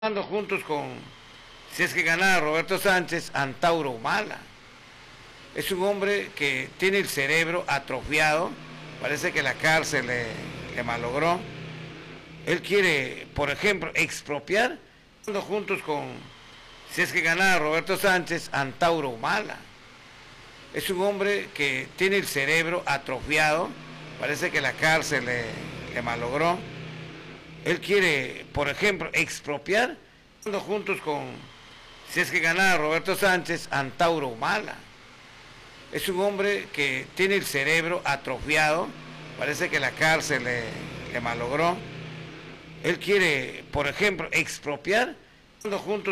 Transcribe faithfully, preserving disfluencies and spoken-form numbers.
Jugando juntos con, si es que ganara Roberto Sánchez, Antauro Humala. Es un hombre que tiene el cerebro atrofiado, parece que la cárcel le, le malogró. Él quiere, por ejemplo, expropiar, jugando juntos con, si es que ganara Roberto Sánchez, Antauro Humala. Es un hombre que tiene el cerebro atrofiado, parece que la cárcel le, le malogró. Él quiere, por ejemplo, expropiar, jugando juntos con, si es que ganara Roberto Sánchez, Antauro Humala. Es un hombre que tiene el cerebro atrofiado, parece que la cárcel le, le malogró. Él quiere, por ejemplo, expropiar, jugando juntos